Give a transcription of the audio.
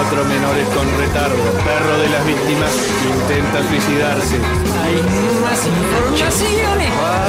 4 menores con retardo. Perro de las víctimas intenta suicidarse. Hay más informaciones.